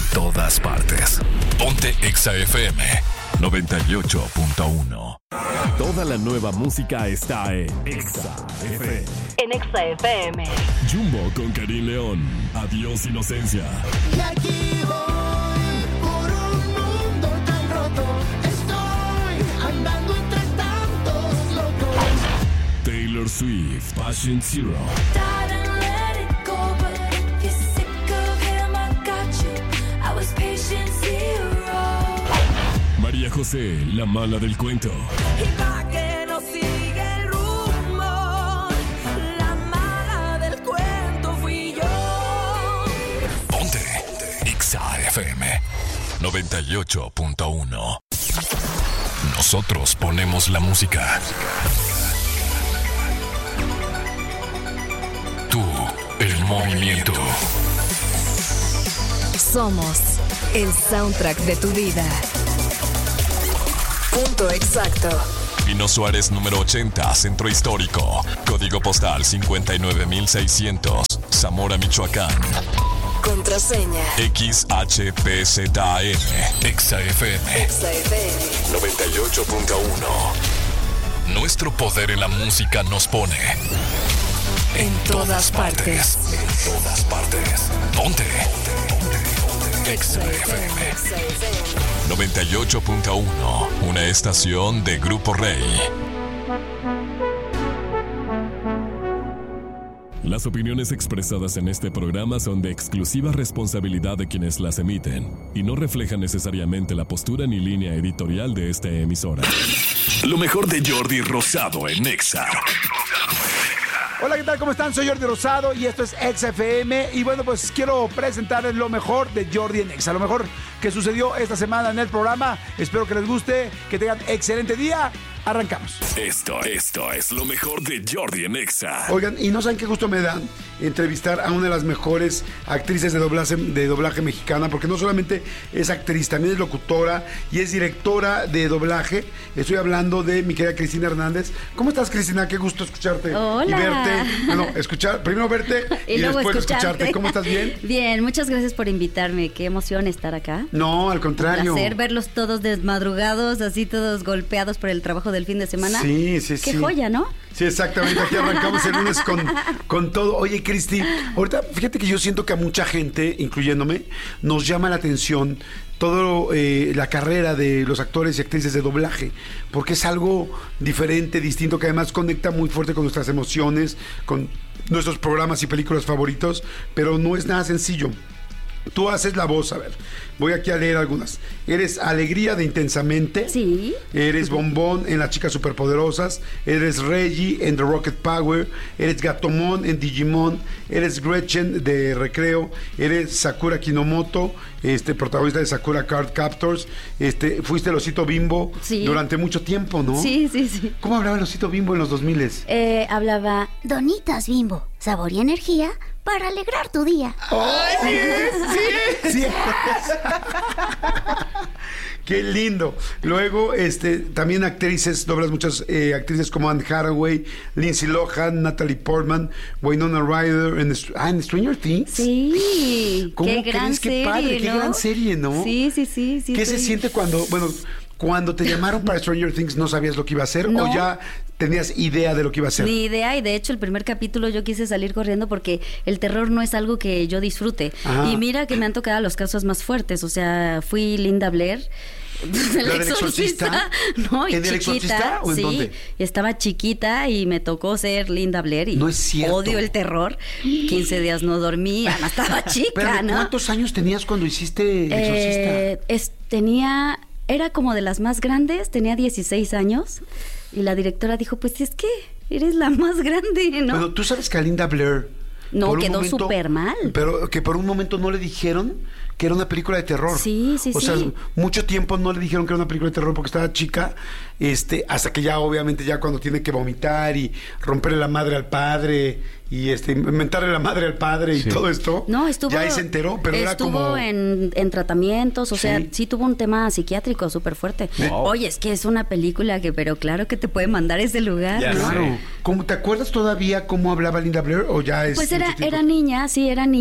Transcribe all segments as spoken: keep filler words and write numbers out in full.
todas partes. Ponte Exa F M noventa y ocho punto uno. Toda la nueva música está en Exa F M. En Exa F M. Jumbo con Karim León. Adiós, inocencia. Y aquí voy por un mundo tan roto. Estoy andando entre tantos locos. Taylor Swift, Passion Zero. María José, la mala del cuento. Y pa' que no siga el rumbo, la mala del cuento fui yo. Ponte Exa F M noventa y ocho punto uno. Nosotros ponemos la música. Tú, el movimiento. Somos el soundtrack de tu vida. Punto exacto. Pino Suárez número ochenta, Centro Histórico. Código postal cincuenta y nueve mil seiscientos, Zamora, Michoacán. Contraseña X H P Z A M. Exa F M Exa F M noventa y ocho punto uno. Nuestro poder en la música nos pone en, en todas, todas partes. partes. En todas partes. Ponte. Exa F M noventa y ocho punto uno. Una estación de Grupo Rey. Las opiniones expresadas en este programa son de exclusiva responsabilidad de quienes las emiten y no reflejan necesariamente la postura ni línea editorial de esta emisora. Lo mejor de Jordi Rosado en Exa. Hola, ¿qué tal? ¿Cómo están? Soy Jordi Rosado y esto es Exa F M. Y bueno, pues quiero presentarles lo mejor de Jordi en Exa, lo mejor que sucedió esta semana en el programa. Espero que les guste, que tengan excelente día. Arrancamos. Esto, esto es lo mejor de Jordi en Exa. Oigan, y no saben qué gusto me da entrevistar a una de las mejores actrices de doblaje, de doblaje mexicana, porque no solamente es actriz, también es locutora y es directora de doblaje. Estoy hablando de mi querida Cristina Hernández. ¿Cómo estás, Cristina? Qué gusto escucharte. Hola. Y verte. Bueno, escuchar, primero verte y, y después escucharte. escucharte. ¿Cómo estás? ¿Bien? Bien, muchas gracias por invitarme. Qué emoción estar acá. No, al contrario. Un placer verlos todos desmadrugados, así todos golpeados por el trabajo del fin de semana. Sí, sí, sí. Qué joya, ¿no? Sí, exactamente. Aquí arrancamos el lunes con, con todo. Oye, Cristi, ahorita fíjate que yo siento que a mucha gente, incluyéndome, nos llama la atención toda eh, la carrera de los actores y actrices de doblaje, porque es algo diferente, distinto, que además conecta muy fuerte con nuestras emociones, con nuestros programas y películas favoritos, pero no es nada sencillo. Tú haces la voz, a ver, voy aquí a leer algunas. Eres Alegría de Intensamente. Sí. Eres Bombón en Las Chicas Superpoderosas. Eres Reggie en The Rocket Power. Eres Gatomon en Digimon. Eres Gretchen de Recreo. Eres Sakura Kinomoto, este, protagonista de Sakura Card Captors. Este, fuiste el Osito Bimbo sí. durante mucho tiempo, ¿no? Sí, sí, sí. ¿Cómo hablaba el Osito Bimbo en los dos miles? Eh, hablaba Donitas Bimbo, sabor y energía para alegrar tu día. ¡Ay, sí! ¡Sí! sí. ¡Qué lindo! Luego, este, también actrices, doblas muchas eh, actrices como Anne Hathaway, Lindsay Lohan, Natalie Portman, Winona Ryder, en, ah, en Stranger Things. Sí, ¿Cómo qué crees? gran ¡Qué serie, padre! ¡Qué ¿no? gran serie, ¿no? Sí, sí, sí. sí ¿Qué sí. se siente cuando, bueno, cuando te llamaron para Stranger Things, no sabías lo que iba a hacer no. o ya tenías idea de lo que iba a ser? Ni idea, y de hecho el primer capítulo yo quise salir corriendo porque el terror no es algo que yo disfrute. Ajá. Y mira que me han tocado los casos más fuertes, o sea, fui Linda Blair. ¿El exorcista? No, y ¿En chiquita, el exorcista o en sí, dónde? estaba chiquita y me tocó ser Linda Blair y no es cierto. Odio el terror. quince días no dormí, además estaba chica, ¿Pero ¿no? cuántos años tenías cuando hiciste el exorcista? Eh, es, tenía, era como de las más grandes, tenía dieciséis años y la directora dijo, pues es que eres la más grande, ¿no? Bueno, tú sabes que a Linda Blair no, quedó súper mal. Pero que por un momento no le dijeron que era una película de terror. Sí, sí, o sí. sea, mucho tiempo no le dijeron que era una película de terror porque estaba chica, este, hasta que ya obviamente ya cuando tiene que vomitar y romperle la madre al padre y este inventarle la madre al padre y sí. todo esto. No, estuvo. Ya ahí se enteró, pero era como. Estuvo en, en tratamientos, o sí. sea, sí tuvo un tema psiquiátrico súper fuerte. Wow. Oye, es que es una película que, pero claro que te puede mandar a ese lugar, ya, ¿no? Claro. ¿Cómo, ¿te acuerdas todavía cómo hablaba Linda Blair o ya es? Pues era, era niña, sí, era niña.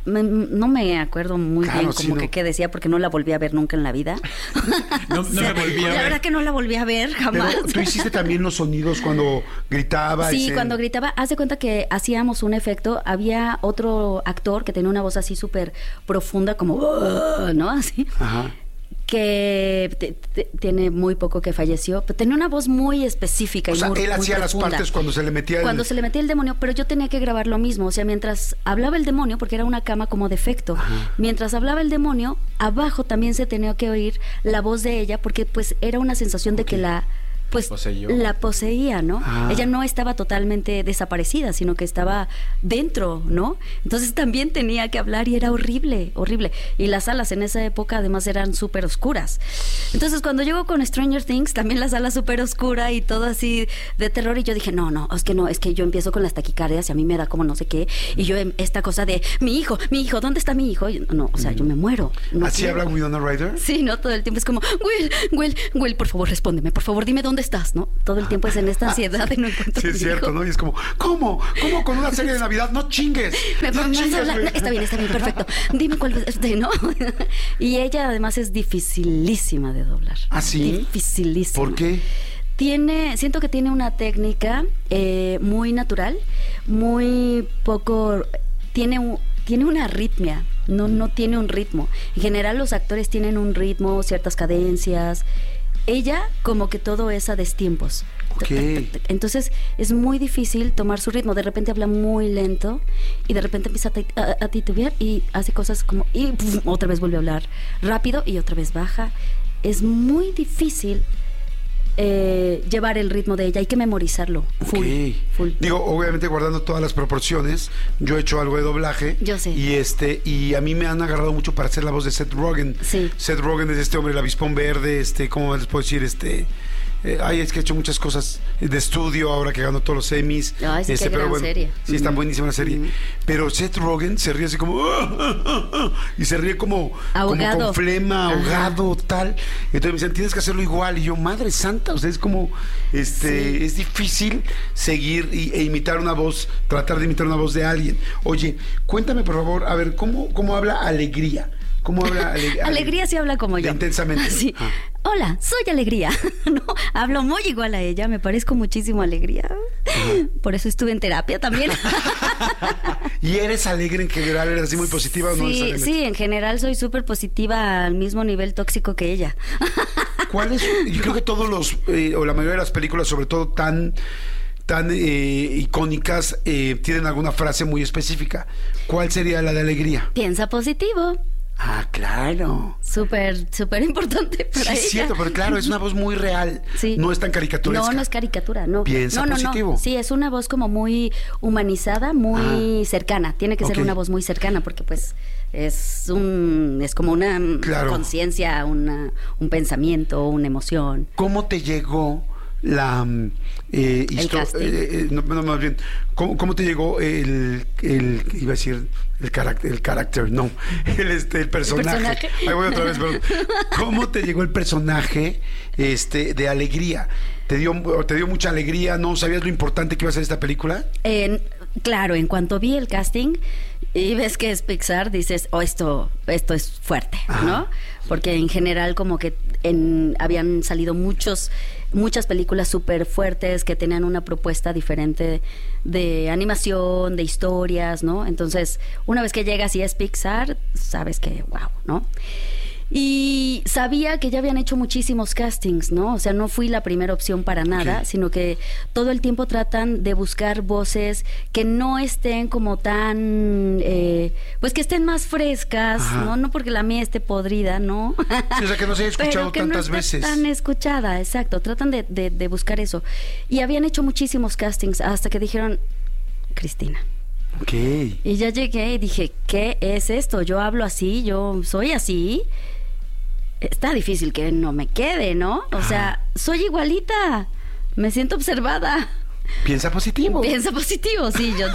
me- no me acuerdo muy Claro, bien sí, como no. que qué decía porque no la volví a ver nunca en la vida. No, no me volví a La ver. verdad que no la volví a ver Pero jamás. tú hiciste también los sonidos cuando gritaba. Sí, ese- cuando gritaba, haz de cuenta que hacíamos un efecto, había otro actor que tenía una voz así súper profunda, como, "Oh", ¿no? Así. Ajá. Que te- te- tiene muy poco que falleció, pero tenía una voz muy específica. O y sea, muy, él muy hacía las profunda. partes cuando se le metía el... Cuando se le metía el demonio, pero yo tenía que grabar lo mismo. O sea, mientras hablaba el demonio, porque era una cama como de efecto, mientras hablaba el demonio, abajo también se tenía que oír la voz de ella, porque pues era una sensación de que la pues Poseyó. la poseía, ¿no? Ah. Ella no estaba totalmente desaparecida, sino que estaba dentro, ¿no? Entonces también tenía que hablar y era horrible, horrible. Y las salas en esa época además eran súper oscuras. Entonces cuando llegó con Stranger Things, también la sala súper oscura y todo así de terror, y yo dije, no, no, es que no, es que yo empiezo con las taquicardias y a mí me da como no sé qué, y yo em- esta cosa de, mi hijo, mi hijo, ¿dónde está mi hijo? Y no, o sea, yo me muero. No ¿Así quiero. habla Winona Ryder? Sí, ¿no? Todo el tiempo es como, Will, Will, Will, por favor, respóndeme, por favor, dime dónde estás, ¿no? Todo el tiempo es en esta ansiedad de no encuentro Sí, a es mi cierto, hijo. ¿no? Y es como, ¿cómo? ¿Cómo con una serie de Navidad? ¡No chingues! Me- ¡No me- me- chingues, la- güey! está bien, está bien, perfecto. Dime cuál es este, ¿no? Y ella además es dificilísima de doblar. ¿Ah, sí? Dificilísima. ¿Por qué? Tiene, siento que tiene una técnica eh, muy natural, muy poco, tiene un, tiene una arritmia, no, no tiene un ritmo. En general los actores tienen un ritmo, ciertas cadencias. Ella como que todo es a destiempos. Ok. Entonces es muy difícil tomar su ritmo. De repente habla muy lento y de repente empieza a, ti- a- a titubear y hace cosas como... Y puf, otra vez vuelve a hablar rápido y otra vez baja. Es muy difícil eh, llevar el ritmo de ella. Hay que memorizarlo. Full, Ok. full. Digo, obviamente guardando todas las proporciones, yo he hecho algo de doblaje. Yo sé. Y este, y a mí me han agarrado mucho para hacer la voz de Seth Rogen. Sí. Seth Rogen es este hombre, el avispón verde, este, ¿cómo les puedo decir? Este. Eh, ay, es que he hecho muchas cosas de estudio ahora que ganó todos los Emmys. Ay, sí, qué gran serie. Sí, está buenísima la serie. Pero Seth Rogen se ríe así como... y se ríe como, como Ahogado. con flema, Ajá. ahogado, tal. Entonces me dicen, tienes que hacerlo igual. Y yo, madre santa, o sea, es como... este Sí. Es difícil seguir y- e imitar una voz, tratar de imitar una voz de alguien. Oye, cuéntame, por favor, a ver, ¿cómo, cómo habla Alegría? ¿Cómo habla Ale- Alegría sí habla como De yo. intensamente. Sí. Ah. Hola, soy Alegría. No, hablo muy igual a ella, me parezco muchísimo a Alegría. Por eso estuve en terapia también. ¿Y eres alegre en general? ¿Eres así muy positiva o no Sí, necesariamente? sí, en general soy súper positiva al mismo nivel tóxico que ella. ¿Cuál es? Yo creo que todos los, eh, o la mayoría de las películas, sobre todo tan tan eh, icónicas, eh, tienen alguna frase muy específica. ¿Cuál sería la de Alegría? Piensa positivo. Ah, claro. Súper, súper importante para Sí, ella. es cierto, pero claro, es una voz muy real. Sí. No es tan caricaturesca. No, no es caricatura, no. Piensa no, no, positivo. No. Sí, es una voz como muy humanizada, muy cercana. Tiene que ser Ok. una voz muy cercana porque pues es un es como una mm, Claro. conciencia, una un pensamiento, una emoción. ¿Cómo te llegó la mm, eh, El histo- casting. eh, eh, no, no, más bien, ¿cómo, cómo te llegó el, el iba a decir el carácter, el carácter, no, el este el personaje. personaje? Ahí voy otra vez, perdón. ¿Cómo te llegó el personaje este de Alegría? ¿Te dio te dio mucha alegría? ¿No sabías lo importante que iba a ser esta película? En- claro, en cuanto vi el casting y ves que es Pixar, dices, oh, esto, esto es fuerte, ¿no? Porque en general como que en, habían salido muchos, muchas películas súper fuertes que tenían una propuesta diferente de animación, de historias, ¿no? Entonces, una vez que llegas y es Pixar, sabes que, wow, ¿no? Y sabía que ya habían hecho muchísimos castings, ¿no? O sea, no fui la primera opción para nada, Ok. sino que todo el tiempo tratan de buscar voces que no estén como tan, eh, pues que estén más frescas, Ajá. ¿no? No porque la mía esté podrida, ¿no? Sí, o sea, que no se haya escuchado Pero que tantas no esté veces. tan escuchada, exacto. Tratan de, de, de buscar eso. Y habían hecho muchísimos castings hasta que dijeron, Cristina. Ok. Y ya llegué y dije, ¿qué es esto? Yo hablo así, yo soy así. Está difícil que no me quede, ¿no? O sea, soy igualita. Me siento observada. Piensa positivo. Piensa positivo, sí, yo.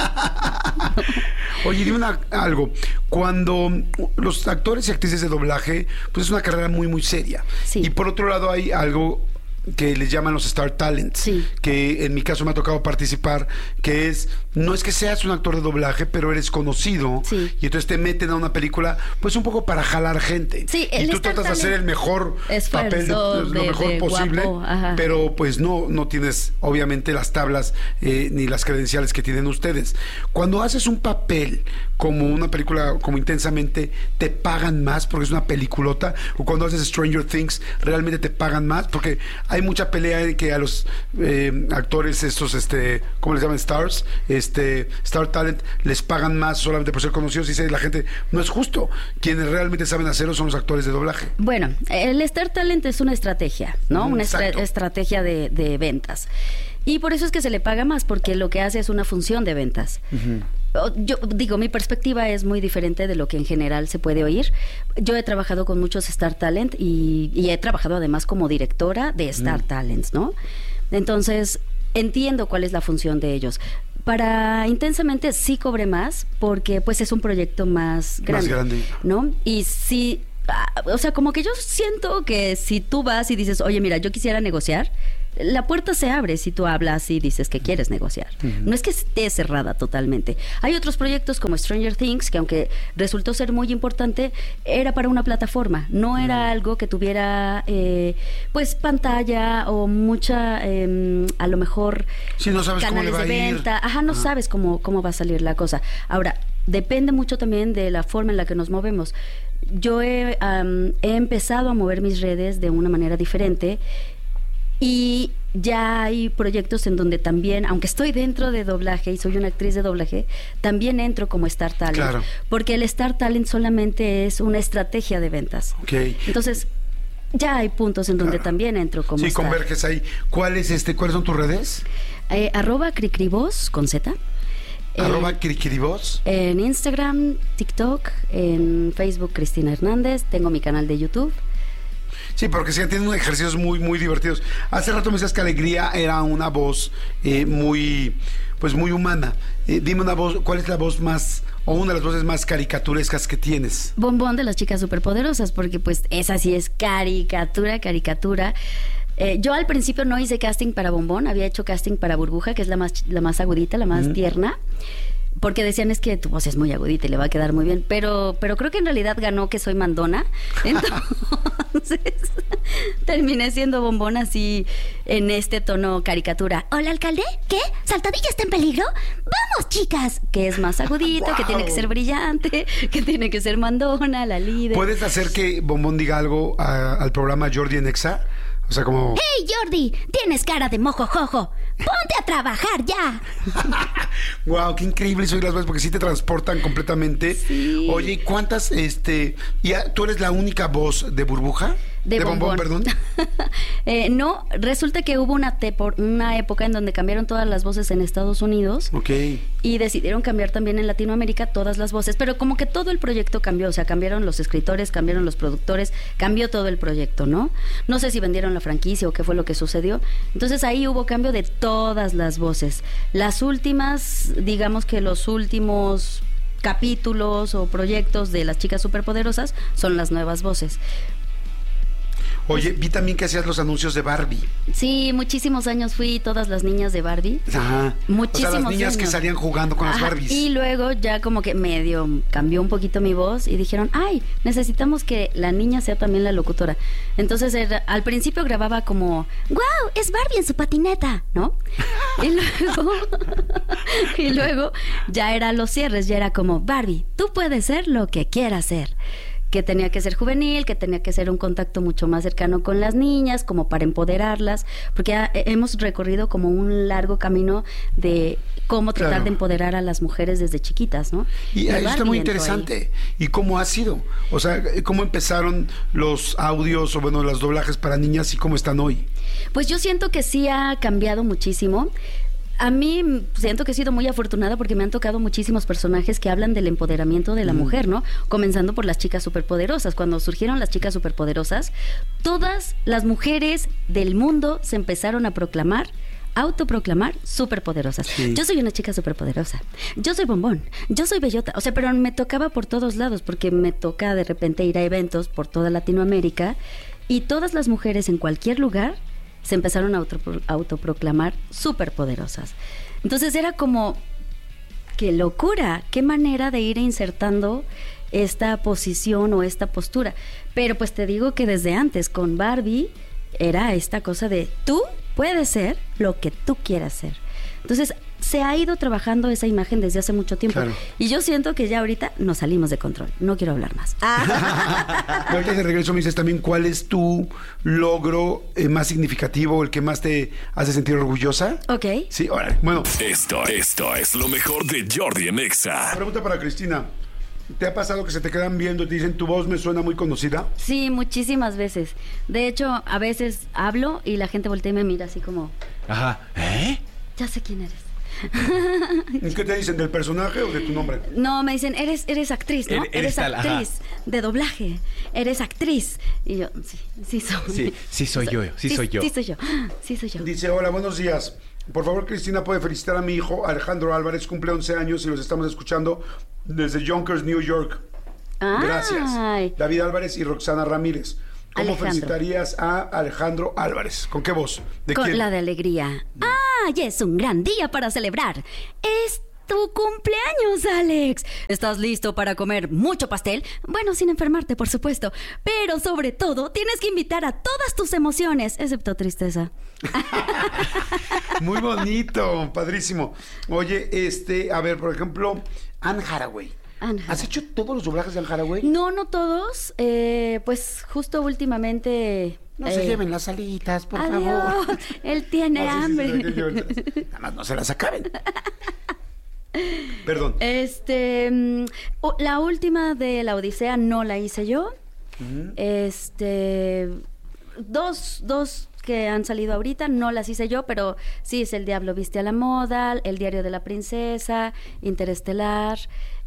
Oye, dime una- algo. Cuando los actores y actrices de doblaje, pues es una carrera muy, muy seria. Sí. Y por otro lado hay algo que les llaman los Star Talents, Sí. que en mi caso me ha tocado participar, que es, no es que seas un actor de doblaje, pero eres conocido, Sí. y entonces te meten a una película, pues un poco para jalar gente. Sí, y el tú Star tratas de hacer Talent el mejor esfuerzo papel, de, lo de- mejor de posible, guapo, ajá. pero pues no, no tienes obviamente las tablas eh, ni las credenciales que tienen ustedes. Cuando haces un papel como una película, como Intensamente, ¿te pagan más porque es una peliculota? O cuando haces Stranger Things, ¿realmente te pagan más? Porque hay mucha pelea en que a los eh, actores estos, este, ¿cómo les llaman? Stars, este, Star Talent, les pagan más solamente por ser conocidos, y dice la gente, no es justo. Quienes realmente saben hacerlo son los actores de doblaje. Bueno, el Star Talent es una estrategia, ¿no? Mm, Una estra- exacto. estrategia de, de ventas. Y por eso es que se le paga más, porque lo que hace es una función de ventas. O- Yo digo, mi perspectiva es muy diferente de lo que en general se puede oír. Yo he trabajado con muchos Star Talent y, y he trabajado además como directora de Star Talents, ¿no? Entonces, entiendo cuál es la función de ellos. Para Intensamente sí cobré más porque pues es un proyecto más grande, grande. ¿no? Y sí, ah, o sea, como que yo siento que si tú vas y dices, oye, mira, yo quisiera negociar, la puerta se abre si tú hablas y dices que quieres negociar. No es que esté cerrada totalmente. Hay otros proyectos como Stranger Things, que aunque resultó ser muy importante, era para una plataforma, no era algo que tuviera eh, pues pantalla o mucha, eh, a lo mejor, Sí, no sabes cómo le canales va de a ir. venta. Ajá, no Ajá. sabes cómo, cómo va a salir la cosa. Ahora, depende mucho también de la forma en la que nos movemos. Yo he, am, he empezado a mover mis redes de una manera diferente y ya hay proyectos en donde también, aunque estoy dentro de doblaje y soy una actriz de doblaje, también entro como Star Talent. Claro. Porque el Star Talent solamente es una estrategia de ventas. Ok. Entonces, ya hay puntos en donde Claro. también entro como Sí, Star. converges ahí. ¿Cuáles este, ¿cuáles son tus redes? Eh, arroba cricribos con Z. Eh, Arroba Kirikiribos. En Instagram, TikTok, en Facebook Cristina Hernández, tengo mi canal de YouTube. Sí, porque sí, tienen unos ejercicios muy, muy divertidos. Hace rato me decías que Alegría era una voz eh, muy, pues muy humana. Eh, dime una voz, ¿cuál es la voz más, o una de las voces más caricaturescas que tienes? Bombón de las chicas superpoderosas, porque pues esa sí es caricatura, caricatura. Eh, yo al principio no hice casting para Bombón, había hecho casting para Burbuja, que es la más, la más agudita, la más tierna. Porque decían es que tu voz es muy agudita y le va a quedar muy bien, pero pero creo que en realidad ganó que soy mandona, entonces terminé siendo Bombón así en este tono caricatura. Hola, alcalde, ¿qué? ¿Saltadilla está en peligro? Vamos, chicas, que es más agudito, que tiene que ser brillante, que tiene que ser mandona, la líder. ¿Puedes hacer que Bombón diga algo a- al programa Jordi en Exa? O sea, como... ¡Hey, Jordi! Tienes cara de mojo jojo. ¡Ponte a trabajar ya! Wow, qué increíble soy las voces, porque sí te transportan completamente. Sí. Oye, ¿y cuántas, este, ya, tú eres la única voz de Burbuja? De, Bombón, perdón. Eh, no, resulta que hubo una, te- por- una época en donde cambiaron todas las voces en Estados Unidos Ok. y decidieron cambiar también en Latinoamérica todas las voces, pero como que todo el proyecto cambió, o sea, cambiaron los escritores, cambiaron los productores, cambió todo el proyecto, ¿no? No sé si vendieron la franquicia o qué fue lo que sucedió. Entonces ahí hubo cambio de todas las voces. Las últimas, digamos que los últimos capítulos o proyectos de las chicas superpoderosas son las nuevas voces. Oye, vi también que hacías los anuncios de Barbie. Sí, muchísimos años fui todas las niñas de Barbie. Ajá. Muchísimos O sea, las niñas que años. salían jugando con las Ajá, Barbies. y luego ya como que medio cambió un poquito mi voz y dijeron, ay, necesitamos que la niña sea también la locutora. Entonces era- al principio grababa como, ¡Guau! Es Barbie en su patineta. ¿no? Y luego, y luego ya era los cierres, ya era como, Barbie, tú puedes ser lo que quieras ser. Que tenía que ser juvenil, que tenía que ser un contacto mucho más cercano con las niñas, como para empoderarlas, porque ya hemos recorrido como un largo camino de cómo tratar Claro. de empoderar a las mujeres desde chiquitas, ¿no? Y eso está Barbie muy entró ahí. interesante. ¿Y cómo ha sido? O sea, ¿cómo empezaron los audios o, bueno, los doblajes para niñas y cómo están hoy? Pues yo siento que sí ha cambiado muchísimo. A mí mm, siento que he sido muy afortunada porque me han tocado muchísimos personajes que hablan del empoderamiento de la mujer, ¿no? Comenzando por las chicas superpoderosas. Cuando surgieron las chicas superpoderosas, todas las mujeres del mundo se empezaron a proclamar, autoproclamar superpoderosas. Sí. Yo soy una chica superpoderosa. Yo soy Bombón. Yo soy Bellota. O sea, pero me tocaba por todos lados porque me toca de repente ir a eventos por toda Latinoamérica y todas las mujeres en cualquier lugar se empezaron a autopro- autoproclamar superpoderosas. Entonces era como, qué locura, qué manera de ir insertando esta posición o esta postura. Pero pues te digo que desde antes con Barbie era esta cosa de tú puedes ser lo que tú quieras ser. Entonces se ha ido trabajando esa imagen desde hace mucho tiempo. Claro. Y yo siento que ya ahorita nos salimos de control. No quiero hablar más. Ahorita de regreso me dices también cuál es tu logro eh, más significativo, el que más te hace sentir orgullosa. Ok. Sí, órale. Bueno, Esto, esto es lo mejor de Jordi en Exa. pregunta para Cristina. ¿Te ha pasado que se te quedan viendo y te dicen tu voz me suena muy conocida? Sí, muchísimas veces. De hecho, a veces hablo y la gente voltea y me mira así como, Ajá. ¿Eh? ya sé quién eres. ¿Qué te dicen, del personaje o de tu nombre? No, me dicen, eres, eres actriz, ¿no? Eres- eres tal, ajá. actriz de doblaje, eres actriz. Y yo, sí, sí soy. Sí, sí soy yo, sí soy yo. Sí soy yo, sí soy yo. Dice, hola, buenos días. Por favor, Cristina, puede felicitar a mi hijo Alejandro Álvarez, cumple once años y los estamos escuchando desde Yonkers, New York. Gracias. Ay. David Álvarez y Roxana Ramírez. ¿Cómo Alejandro. felicitarías a Alejandro Álvarez? ¿Con qué voz? ¿De Con quién? la de alegría. ¡Ay, es un gran día para celebrar! ¡Es tu cumpleaños, Alex! ¿Estás listo para comer mucho pastel? Bueno, sin enfermarte, por supuesto. Pero sobre todo, tienes que invitar a todas tus emociones, excepto tristeza. Muy bonito, padrísimo. Oye, este, a ver, por ejemplo, Anne Hathaway. Anne ¿Has hecho todos los doblajes de Anne Hathaway? No, no todos. Eh, pues justo últimamente... No eh, se lleven las alitas, por adiós. favor. Él tiene No, sí, sí, hambre. sí, sí, sí, sí. Nada más no se las acaben. Perdón. Este, mm, o- la última de la Odisea no la hice yo. Este, dos, dos que han salido ahorita no las hice yo, pero sí es El Diablo Viste a la Moda, El Diario de la Princesa, Interestelar.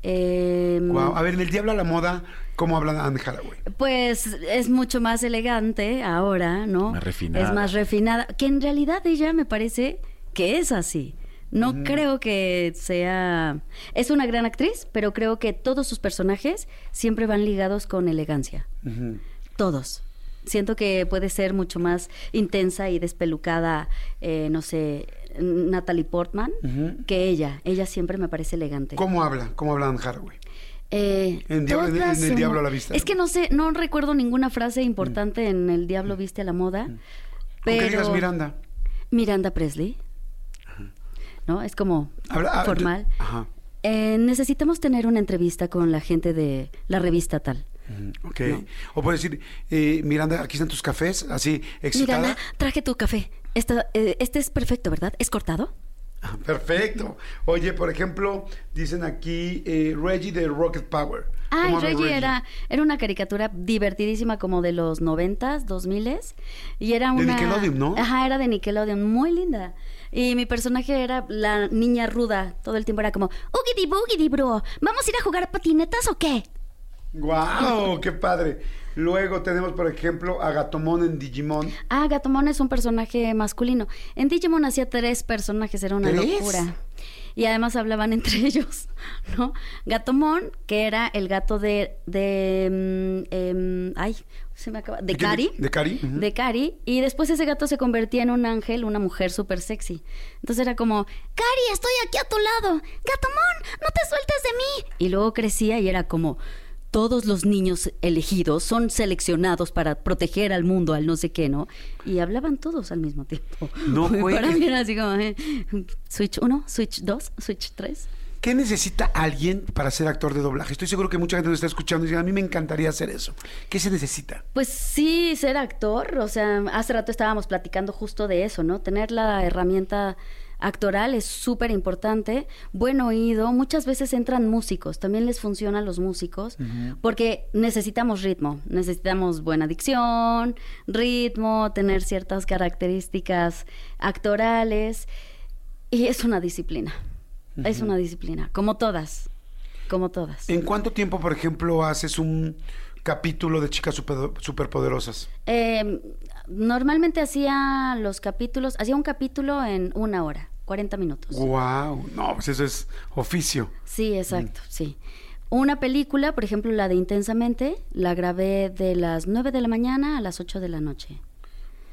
eh, Wow. A ver, en El Diablo a la Moda, ¿cómo habla Anne Hathaway? Pues es mucho más elegante ahora, ¿no? Más refinada. Es más refinada, que en realidad ella me parece que es así. No creo que sea... Es una gran actriz, pero creo que todos sus personajes siempre van ligados con elegancia. Todos. Siento que puede ser mucho más intensa y despelucada, eh, no sé, Natalie Portman, que ella. Ella siempre me parece elegante. ¿Cómo habla? ¿Cómo habla Anne Hathaway? Eh, En Diablo- en- en todas El emo- Diablo a la Vista. Es que no sé, no recuerdo ninguna frase importante en El Diablo Viste a la Moda. Con Pero que digas Miranda. Miranda Presley. ¿No? Es como Habla- ah, formal. Ajá. Eh, necesitamos tener una entrevista con la gente de la revista tal. Ok. O puedes decir, eh, Miranda, aquí están tus cafés, así, excitada. Miranda, traje tu café. Esta- eh, este es perfecto, ¿verdad? ¿Es cortado? Ah, perfecto. Oye, por ejemplo, dicen aquí eh, Reggie de Rocket Power. Ay, ¿Cómo habla Reggie era, era una caricatura divertidísima como de los noventas, dos miles. Y era De una... Nickelodeon, ¿no? Ajá, era de Nickelodeon, muy linda. Y mi personaje era la niña ruda. Todo el tiempo era como, ugidi bugidi, bro. ¿Vamos a ir a jugar patinetas o qué? ¡Guau! ¡Qué padre! Luego tenemos, por ejemplo, a Gatomon en Digimon. Ah, Gatomon es un personaje masculino. En Digimon hacía tres personajes, era una ¿Tres? locura. Y además hablaban entre ellos, ¿no? Gatomon, que era el gato de... de mm, em, ay, se me acaba... De ¿De qué? Cari. ¿De Cari? Ujú. De Cari. Y después ese gato se convertía en un ángel, una mujer súper sexy. Entonces era como, Cari, estoy aquí a tu lado. Gatomon, no te sueltes de mí. Y luego crecía y era como... Todos los niños elegidos son seleccionados para proteger al mundo, al no sé qué, ¿no? Y hablaban todos al mismo tiempo. No Para juegues. mí era así como, eh, Switch uno, Switch dos, Switch tres. ¿Qué necesita alguien para ser actor de doblaje? Estoy seguro que mucha gente nos está escuchando y dice, a mí me encantaría hacer eso. ¿Qué se necesita? Pues sí, ser actor, o sea, hace rato estábamos platicando justo de eso, ¿no? Tener la herramienta actoral es súper importante, buen oído, muchas veces entran músicos, también les funciona a los músicos, porque necesitamos ritmo, necesitamos buena dicción, ritmo, tener ciertas características actorales, y es una disciplina, es una disciplina, como todas, como todas. ¿En cuánto tiempo, por ejemplo, haces un capítulo de Chicas super, Superpoderosas? Eh, normalmente hacía los capítulos, hacía un capítulo en una hora, cuarenta minutos. ¡Wow! No, pues eso es oficio. Sí, exacto, sí. Una película, por ejemplo, la de Intensamente, la grabé de las nueve de la mañana a las ocho de la noche.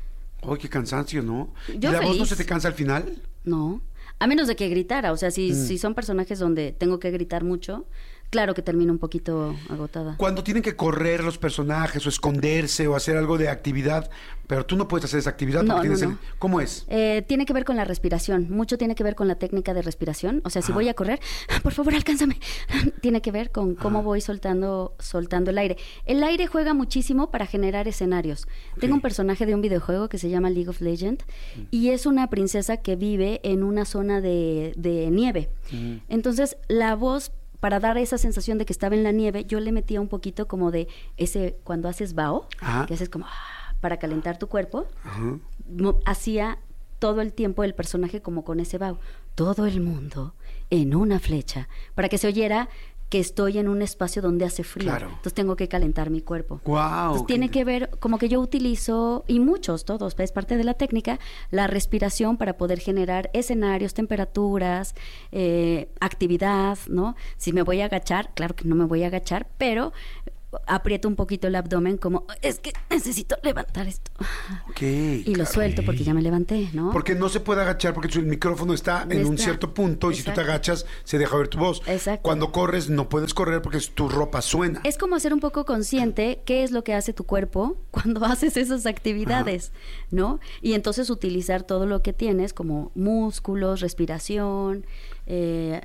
¡Ay, qué cansancio, ¿no? Yo ¿Y la voz no feliz. se te cansa al final? No, a menos de que gritara, o sea, si, Mm. si son personajes donde tengo que gritar mucho, claro que termino un poquito agotada. Cuando tienen que correr los personajes o esconderse o hacer algo de actividad, pero tú no puedes hacer esa actividad No, porque no, tienes el... no. ¿Cómo es? Eh, tiene que ver con la respiración, mucho tiene que ver con la técnica de respiración, o sea, si Ah. voy a correr, por favor, alcánzame. Tiene que ver con cómo voy soltando soltando el aire. El aire juega muchísimo para generar escenarios. Tengo un personaje de un videojuego que se llama League of Legends y es una princesa que vive en una zona de, de nieve. Entonces, la voz, para dar esa sensación de que estaba en la nieve, yo le metía un poquito como de ese, cuando haces bao, Ajá. que haces como ah, para calentar tu cuerpo, Ajá. mo- hacía todo el tiempo el personaje como con ese bao. Todo el mundo en una flecha, para que se oyera que estoy en un espacio donde hace frío. Claro. Entonces tengo que calentar mi cuerpo. Guau, Entonces tiene qué- que ver, como que yo utilizo, y muchos, todos, es parte de la técnica, la respiración para poder generar escenarios, temperaturas, eh, actividad, ¿no? Si me voy a agachar, claro que no me voy a agachar, pero aprieto un poquito el abdomen como, es que necesito levantar esto. Ok, Y lo claro. suelto porque ya me levanté, ¿no? Porque no se puede agachar porque el micrófono está en un Está- cierto punto y si tú te exacto. agachas se deja ver tu voz. Exacto. Cuando corres no puedes correr porque tu ropa suena. Es como ser un poco consciente qué es lo que hace tu cuerpo cuando haces esas actividades, ¿no? Y entonces utilizar todo lo que tienes como músculos, respiración, eh,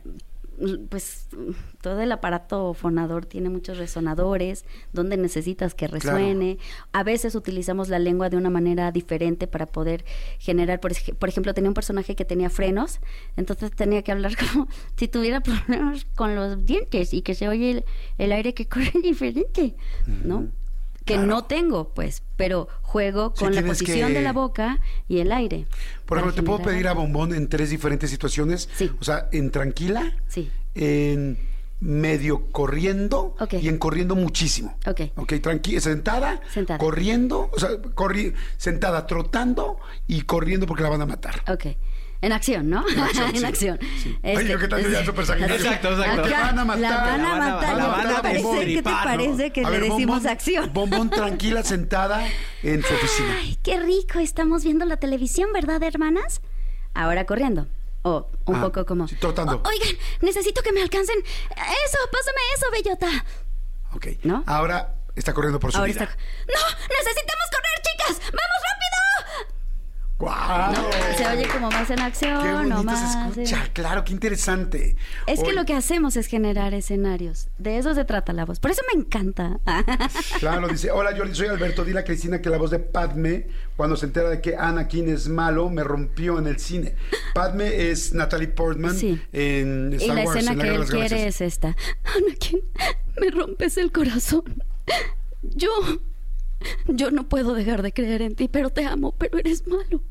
pues todo el aparato fonador tiene muchos resonadores donde necesitas que resuene. A veces utilizamos la lengua de una manera diferente para poder generar, por, ej- por ejemplo, tenía un personaje que tenía frenos, entonces tenía que hablar como si tuviera problemas con los dientes y que se oye el, el aire que corre diferente, ¿no? Que Claro. no tengo, pues, pero juego Sí, con la tienes posición que- de la boca y el aire. Por para ejemplo, ¿te puedo generar pedir a algo. Bombón en tres diferentes situaciones? Sí. O sea, en tranquila, Sí. en medio corriendo Ok. y en corriendo muchísimo. Ok. Ok, tranquila, sentada, Sentada. corriendo, o sea, corri- sentada, trotando y corriendo porque la van a matar. Ok. En acción, ¿no? En acción, sí. acción. Sí. Este, Oye, ¿qué tal? Yo ya súper sanguinario. Exacto, exacto. Te van a matar. La van a La van a- matar. la ¿no? van a ¿Qué te parece- ¿Qué te destripar, ¿no? parece que A le ver, decimos Bombón, acción? Bombón tranquila, sentada en su oficina. Ay, qué rico. Estamos viendo la televisión, ¿verdad, hermanas? Ahora corriendo. O un Ah, poco como... sí, trotando. O- oigan, necesito que me alcancen. Eso, pásame eso, bellota. Ok. ¿No? Ahora está corriendo por su Ahora vida. está... ¡No! ¡Necesitamos correr, chicas! ¡Vamos rápido! ¡Guau! Se oye como más en Qué acción bonito o más... se escucha, claro, qué interesante. Es que Oye, lo que hacemos es generar escenarios. De eso se trata la voz. Por eso me encanta. Claro, dice, hola Jordi, soy Alberto, dile a Cristina que la voz de Padme, cuando se entera de que Anakin es malo, me rompió en el cine. Padme es Natalie Portman Sí. en Y Star la Wars, escena en la que Guerra de él las quiere Galaxias. es esta. Anakin, me rompes el corazón. Yo, yo no puedo dejar de creer en ti, pero te amo, pero eres malo.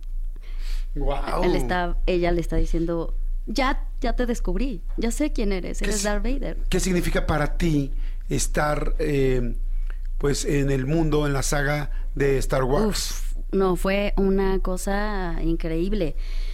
Guau. Él está, ella le está diciendo, ya, ya te descubrí, ya sé quién eres, ¿Qué eres es- Darth Vader. ¿Qué significa para ti estar eh, pues en el mundo, en la saga de Star Wars? Uf, no, fue una cosa increíble.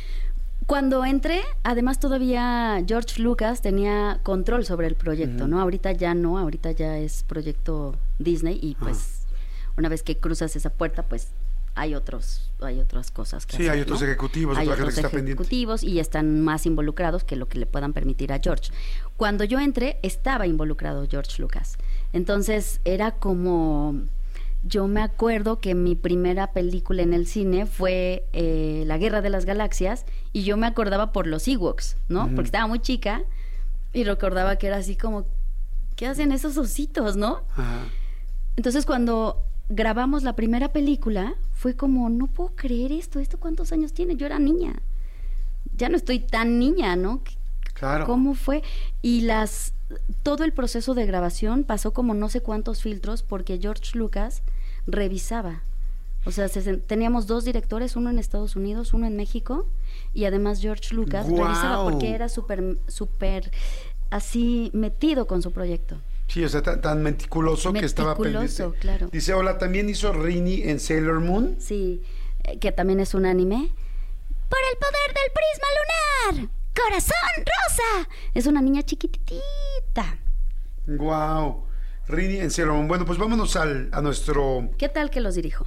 Cuando entré, además todavía George Lucas tenía control sobre el proyecto, ¿no? Ahorita ya no, ahorita ya es proyecto Disney y pues una vez que cruzas esa puerta, pues hay otros, hay otras cosas que Sí, hacer, hay otros ¿no? ejecutivos, hay otra gente otros que está pendiente. ejecutivos y están más involucrados que lo que le puedan permitir a George. Cuando yo entré, estaba involucrado George Lucas. Entonces era como... Yo me acuerdo que mi primera película en el cine fue eh, La Guerra de las Galaxias y yo me acordaba por los Ewoks, ¿no? Porque estaba muy chica y recordaba que era así como, ¿qué hacen esos ositos, no? Ajá. Entonces cuando grabamos la primera película fue como, no puedo creer esto, ¿esto cuántos años tiene? Yo era niña, ya no estoy tan niña, ¿no? Claro. ¿Cómo fue? Y las todo el proceso de grabación pasó como no sé cuántos filtros porque George Lucas revisaba. O sea, se, teníamos dos directores, uno en Estados Unidos, uno en México, y además George Lucas ¡Guau! revisaba porque era súper, súper así metido con su proyecto. Sí, o sea, tan, tan meticuloso, que estaba Meticuloso, pendiente. claro. Dice, hola, también hizo Rini en Sailor Moon. Sí, eh, que también es un anime. ¡Por el poder del prisma lunar! ¡Corazón rosa! Es una niña chiquitita. Wow. Rini en Sailor Moon. Bueno, pues vámonos al, a nuestro... ¿Qué tal que los dirijo?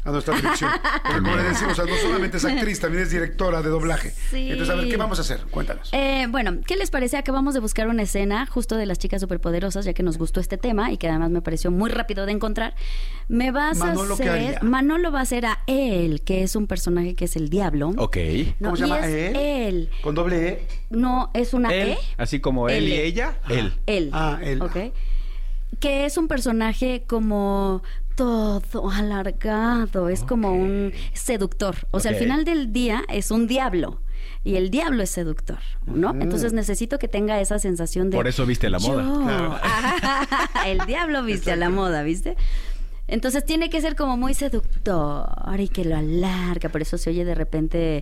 a nuestra dirección. Porque como le decimos, o sea, no solamente es actriz, también es directora de doblaje. Sí. Entonces, a ver, ¿qué vamos a hacer? Cuéntanos. Eh, bueno, ¿qué les parece? Acabamos de buscar una escena justo de las chicas superpoderosas, ya que nos gustó este tema y que además me pareció muy rápido de encontrar. Me vas Manolo, a ¿qué haría? hacer... Manolo va a hacer a él, que es un personaje que es el diablo. Ok. No, ¿Cómo se y llama? es ¿Él? él. ¿Con doble E? No, es una Él, E. así como él y L. ella, él. Él. Ah, él. Ok. Que es un personaje como todo alargado, es como un seductor. O sea, Ok. al final del día es un diablo. Y el diablo es seductor, ¿no? Entonces necesito que tenga esa sensación de... Por eso viste la moda. Yo. Claro. El diablo viste a la moda, ¿viste? Entonces tiene que ser como muy seductor y que lo alarga, por eso se oye de repente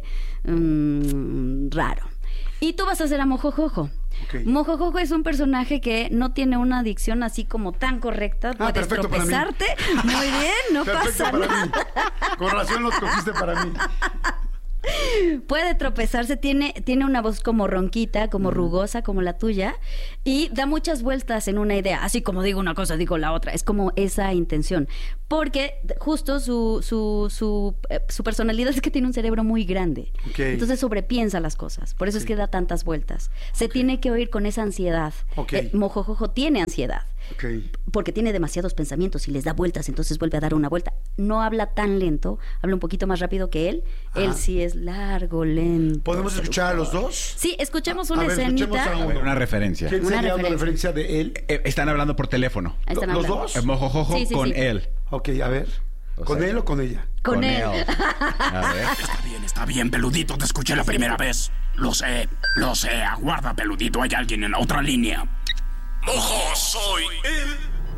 mm, raro. Y tú vas a hacer a Mojojojo. Ok. Mojojojo es un personaje que no tiene una dicción así como tan correcta. Ah, Puedes perfecto para mí. tropezarte. Muy bien, no Perfecto pasa para nada. mí. Con razón lo escogiste para mí. Puede tropezarse, tiene, tiene una voz como ronquita, como rugosa, como la tuya, y da muchas vueltas en una idea. Así como digo una cosa, digo la otra. Es como esa intención. Porque justo su, su, su, eh, su personalidad es que tiene un cerebro muy grande. Ok. Entonces sobrepiensa las cosas. Por eso es que da tantas vueltas. Se tiene que oír con esa ansiedad. Ok. Eh, Mojojojo tiene ansiedad. Ok. Porque tiene demasiados pensamientos y les da vueltas, entonces vuelve a dar una vuelta. No habla tan lento, habla un poquito más rápido que él. Él sí es largo, lento. ¿Podemos escuchar a los dos? Sí, escuchemos A una ver, escuchemos escenita. a A ver, una referencia. ¿Quién Una sería una referencia. referencia de él? Eh, están hablando por teléfono. Ahí están ¿Los hablando. dos? Eh, Mojojojo Sí, sí, con sí. él. Ok, a ver. O ¿Con sea, él o con ella? Con él. A ver. Está bien, está bien, peludito, te escuché la primera vez. Lo sé, lo sé, aguarda, peludito, hay alguien en la otra línea. Mojo, soy él.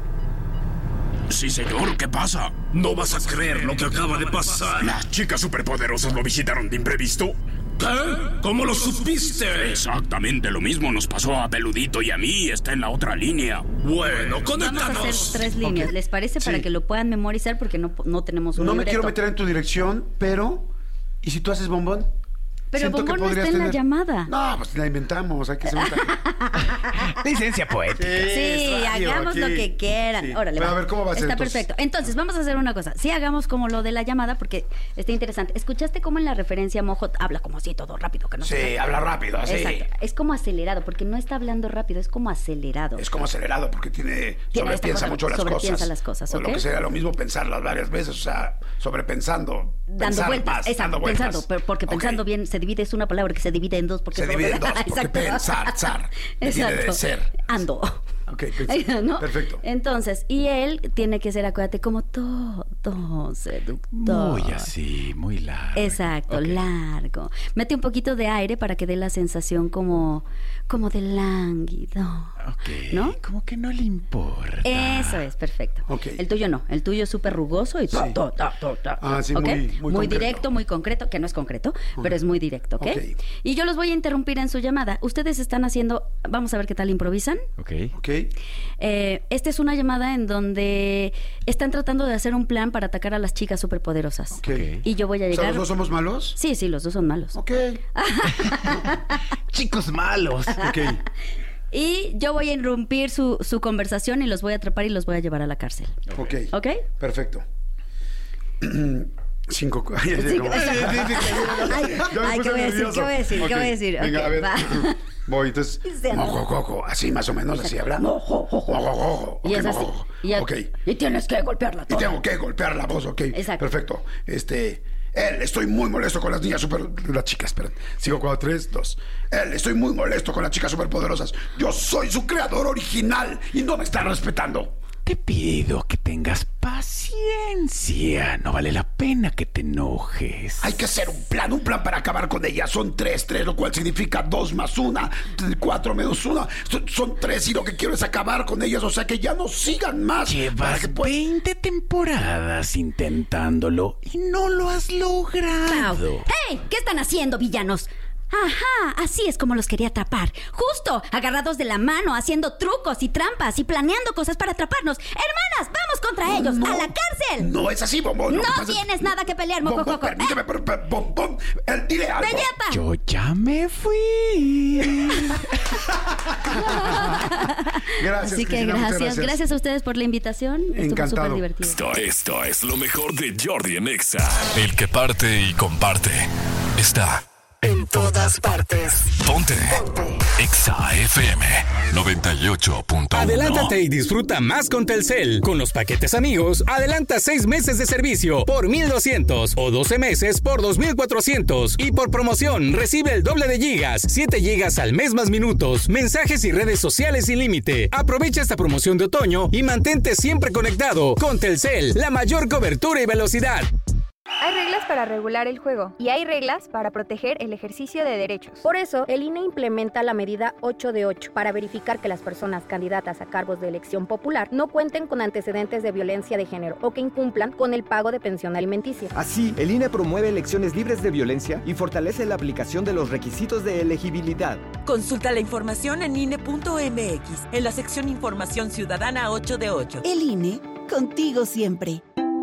Sí, señor, ¿qué pasa? No vas a creer lo que acaba de pasar. ¿Las chicas superpoderosas lo visitaron de imprevisto? ¿Qué? ¿Cómo lo supiste? Exactamente lo mismo nos pasó a Peludito y a mí, está en la otra línea. Bueno, Vamos a hacer conéctanos. tres líneas, Ok. ¿les parece? Para Sí. que lo puedan memorizar porque no, no tenemos un No me libreto. quiero meter en tu dirección, pero... ¿Y si tú haces bombón? Pero Siento que Bombón no está podrías en la tener- llamada. No, pues la inventamos, hay que ser Licencia poética. Sí, hagamos lo que quieran. Sí. Órale, Pero va. a ver, ¿cómo va a ser Está entonces? perfecto. Entonces, vamos a hacer una cosa. Sí, hagamos como lo de la llamada porque está interesante. ¿Escuchaste cómo en la referencia Mojo habla como así todo rápido? Que no sé Sí, qué? habla rápido, así. Exacto. Es como acelerado, porque no está hablando rápido, es como acelerado. Es como acelerado porque tiene, Tiene esta sobrepiensa cosa, mucho las sobrepiensa cosas. las cosas, O lo ¿ok? que sería lo mismo pensarlas varias veces, o sea, sobrepensando. Dando pensar vueltas, más, exacto, dando vueltas. pensando, pero porque Ok. pensando bien se divide, es una palabra que se divide en dos. Porque Se divide en dos, porque pensar, zar, viene de ser. Ando. Ok, pensar. ¿No? Perfecto. Entonces, y él tiene que ser, acuérdate, como todo seductor. Muy así, muy largo. Exacto, Ok. largo. Mete un poquito de aire para que dé la sensación como, como de lánguido. Ok. ¿No? Como que no le importa. Eso es, perfecto. Ok. El tuyo no, el tuyo es súper rugoso y... ta, Sí. ta, ta, ta, ta. Ah, sí, ¿Ok? muy- muy concreto. directo, muy concreto, que no es concreto, pero es muy directo, ¿ok? Ok. Y yo los voy a interrumpir en su llamada. Ustedes están haciendo... Vamos a ver qué tal improvisan. Ok. Ok. Eh, esta es una llamada en donde están tratando de hacer un plan para atacar a las chicas superpoderosas. Ok. Y yo voy a O sea, llegar... ¿los dos somos malos? Sí, sí, los dos son malos. Ok. Chicos malos. Ok. Y yo voy a interrumpir su, su conversación y los voy a atrapar y los voy a llevar a la cárcel. Ok. ¿Ok? Perfecto. Cinco. Ay, ay, Sí, como- exacto. Sí, sí, sí. Ay, Ya me ay, puse ¿qué voy a decir? nervioso. ¿Qué voy a decir? Ok, ¿Qué voy a decir? Venga, Ok, a ver. va. Voy, entonces. Sí, anda. Mojo, coco, así más o menos, así habla. Mojo, jojo. Mojo, jojo. Y Ok, es así. mojo, jojo. Y, ya- Ok. y tienes que golpearla Y toda. tengo que golpear la voz, ok. Exacto. Perfecto. Este. Él, estoy muy molesto con las niñas super... Las chicas, esperen. Cinco, cuatro, tres, dos. Él, estoy muy molesto con las chicas superpoderosas. Yo soy su creador original y no me están respetando. Te pido que tengas paciencia. No vale la pena que te enojes. Hay que hacer un plan, un plan para acabar con ellas. Son tres, tres, lo cual significa dos más una, cuatro menos una. Son, son tres y lo que quiero es acabar con ellas, o sea que ya no sigan más. Para Llevas que puedan- veinte temporadas intentándolo y no lo has logrado. ¡Hey! ¿Qué están haciendo, villanos? Ajá, así es como los quería atrapar. Justo, agarrados de la mano, haciendo trucos y trampas y planeando cosas para atraparnos. Hermanas, vamos contra ellos, No. a la cárcel. No es así, Bombón. No Lo que pasa es- tienes nada que pelear, Bombón, mojojojo. permíteme, pero, pero, Bombón, eh, dile algo. ¡Belleta! Yo ya me fui. Gracias, Así que Cristina, muchas gracias, gracias a ustedes por la invitación. Estuvo Encantado. súper divertido. Esto, esto es lo mejor de Jordi en Exa. El que parte y comparte está En todas partes. Ponte. Exa F M noventa y ocho punto uno. Adelántate y disfruta más con Telcel. Con los paquetes amigos, adelanta seis meses de servicio por mil doscientos o doce meses por dos mil cuatrocientos. Y por promoción, recibe el doble de gigas, siete gigas al mes más minutos, mensajes y redes sociales sin límite. Aprovecha esta promoción de otoño y mantente siempre conectado. Con Telcel, la mayor cobertura y velocidad. Hay reglas para regular el juego y hay reglas para proteger el ejercicio de derechos. Por eso, el I N E implementa la medida ocho de ocho para verificar que las personas candidatas a cargos de elección popular no cuenten con antecedentes de violencia de género o que incumplan con el pago de pensión alimenticia. Así, el I N E promueve elecciones libres de violencia y fortalece la aplicación de los requisitos de elegibilidad. Consulta la información en I N E punto M X, en la sección Información Ciudadana ocho de ocho. El I N E, contigo siempre.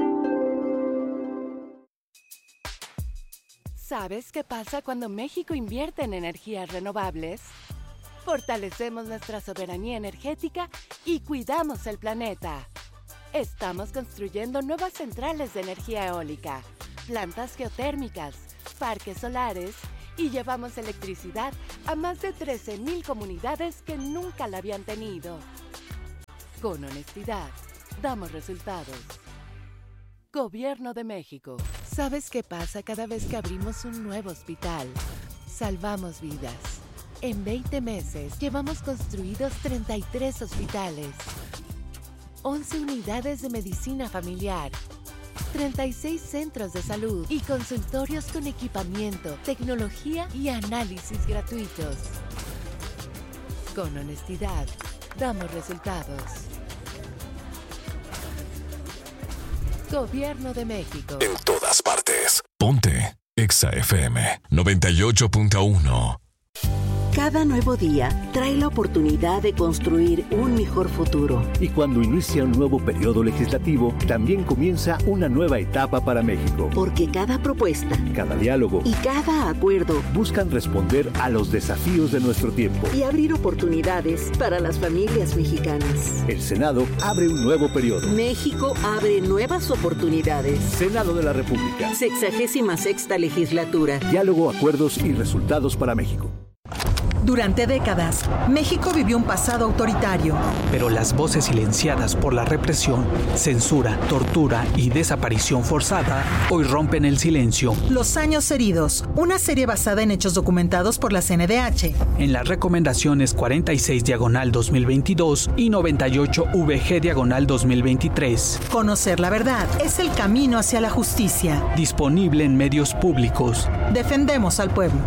¿Sabes qué pasa cuando México invierte en energías renovables? Fortalecemos nuestra soberanía energética y cuidamos el planeta. Estamos construyendo nuevas centrales de energía eólica, plantas geotérmicas, parques solares y llevamos electricidad a más de trece mil comunidades que nunca la habían tenido. Con honestidad, damos resultados. Gobierno de México. ¿Sabes qué pasa cada vez que abrimos un nuevo hospital? Salvamos vidas. En veinte meses llevamos construidos treinta y tres hospitales, once unidades de medicina familiar, treinta y seis centros de salud y consultorios con equipamiento, tecnología y análisis gratuitos. Con honestidad, damos resultados. Gobierno de México. En todas partes. Ponte Exa F M noventa y ocho punto uno. Cada nuevo día trae la oportunidad de construir un mejor futuro. Y cuando inicia un nuevo periodo legislativo, también comienza una nueva etapa para México. Porque cada propuesta, cada diálogo y cada acuerdo buscan responder a los desafíos de nuestro tiempo y abrir oportunidades para las familias mexicanas. El Senado abre un nuevo periodo. México abre nuevas oportunidades. Senado de la República. Sexagésima sexta legislatura. Diálogo, acuerdos y resultados para México. Durante décadas, México vivió un pasado autoritario. Pero las voces silenciadas por la represión, censura, tortura y desaparición forzada hoy rompen el silencio. Los años heridos, una serie basada en hechos documentados por la C N D H. En las recomendaciones cuarenta y seis diagonal dos mil veintidós y noventa y ocho V G diagonal dos mil veintitrés. Conocer la verdad es el camino hacia la justicia. Disponible en medios públicos. Defendemos al pueblo.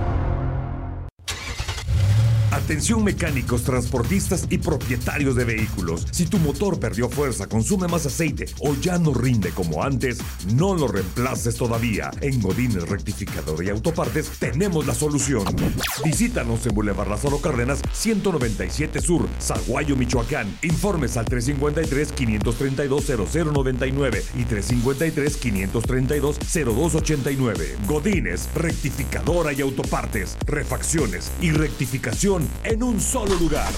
Atención mecánicos, transportistas y propietarios de vehículos. Si tu motor perdió fuerza, consume más aceite o ya no rinde como antes, no lo reemplaces todavía. En Godínez Rectificador y Autopartes tenemos la solución. Visítanos en Boulevard Lázaro Cárdenas, ciento noventa y siete Sur, Zaguayo, Michoacán. Informes al tres cinco tres, cinco tres dos, cero cero nueve nueve y tres cinco tres, cinco tres dos, cero dos ocho nueve. Godínez Rectificadora y Autopartes. Refacciones y rectificación en un solo lugar.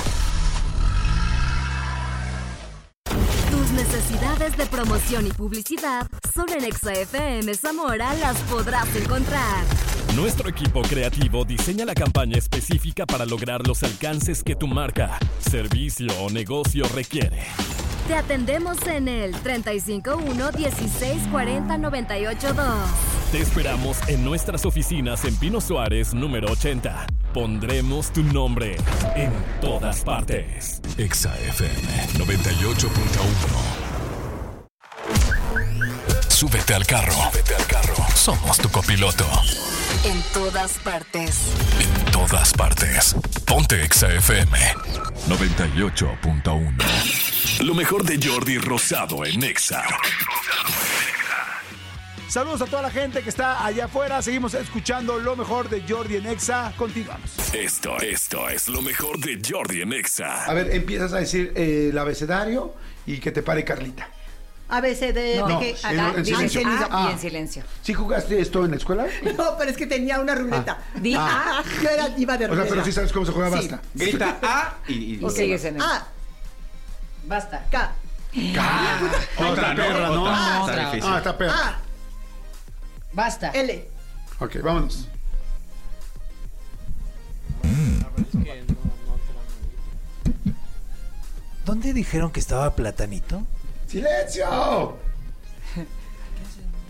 Tus necesidades de promoción y publicidad solo en Exa F M Zamora las podrás encontrar. Nuestro equipo creativo diseña la campaña específica para lograr los alcances que tu marca, servicio o negocio requiere. Te atendemos en el treinta y cinco uno, dieciséis cuarenta, noventa y ocho dos. Te esperamos en nuestras oficinas en Pino Suárez, número ochenta. Pondremos tu nombre en todas partes. Exa F M noventa y ocho punto uno. Súbete al carro. Súbete al carro. Somos tu copiloto. En todas partes. En todas partes. Ponte Exa F M noventa y ocho punto uno. Lo mejor de Jordi Rosado en Exa. Saludos a toda la gente que está allá afuera. Seguimos escuchando lo mejor de Jordi en Exa. Continuamos. Esto, esto es lo mejor de Jordi en Exa. A ver, empiezas a decir eh, el abecedario y que te pare Carlita. A B C D, No, de no, que en- en silencio. Ah, Ah. y en silencio. ¿Sí jugaste esto en la escuela? No, pero es que tenía una ruleta. Di Ah. A, yo era, iba de O sea, ruleta. pero sí sabes cómo se juega, Sí. basta. Grita A y... y Y sigues en el. A. Basta. K. Otra, perra, ¿no? Ah, Está difícil. Ah, está perra. A. Basta. L. Ok, vámonos. ¿Dónde dijeron que estaba Platanito? ¡Silencio!